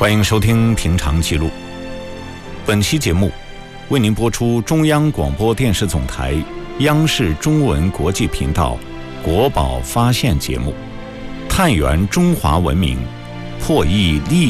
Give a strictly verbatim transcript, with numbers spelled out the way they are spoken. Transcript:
欢迎收听《平常记录》。本期节目为您播出中央广播电视总台央视中文国际频道国宝发现节目，探源中华文明，破译历